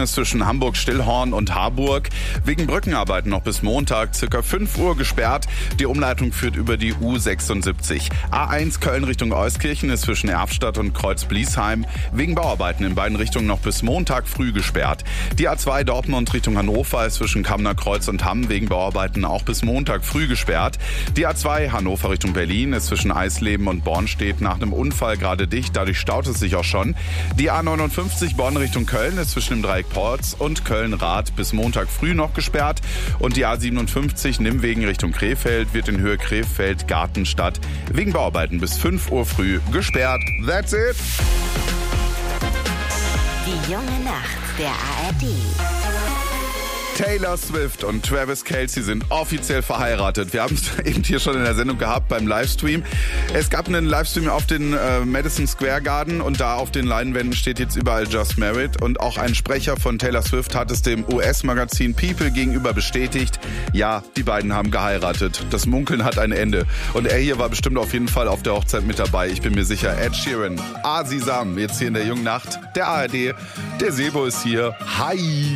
ist zwischen Hamburg-Stillhorn und Harburg. Wegen Brückenarbeiten noch bis Montag circa 5 Uhr gesperrt. Die Umleitung führt über die U76. A1 Köln Richtung Euskirchen ist zwischen Erfstadt und Kreuz-Bliesheim. Wegen Bauarbeiten in beiden Richtungen noch bis Montag früh gesperrt. Die A2 Dortmund Richtung Hannover ist zwischen Kamner Kreuz und Hamm wegen Bauarbeiten auch bis Montag früh gesperrt. Die A2 Hannover Richtung Berlin ist zwischen Eisleben und Bornstedt nach einem Unfall gerade dicht. Dadurch staut es sich auch schon. Die A59 Bonn Richtung Köln ist zwischen dem Dreieck Porz und Köln-Rath bis Montag früh noch gesperrt. Und die A57 Nimwegen Richtung Krefeld wird in Höhe Krefeld-Gartenstadt wegen Bauarbeiten bis 5 Uhr früh gesperrt. That's it. Die junge Nacht der ARD. Taylor Swift und Travis Kelce sind offiziell verheiratet. Wir haben es eben hier schon in der Sendung gehabt beim Livestream. Es gab einen Livestream auf den Madison Square Garden und da auf den Leinwänden steht jetzt überall Just Married. Und auch ein Sprecher von Taylor Swift hat es dem US-Magazin People gegenüber bestätigt. Ja, die beiden haben geheiratet. Das Munkeln hat ein Ende. Und er hier war bestimmt auf jeden Fall auf der Hochzeit mit dabei. Ich bin mir sicher. Ed Sheeran, Asisam, jetzt hier in der jungen Nacht der ARD. Der Sebo ist hier. Hi!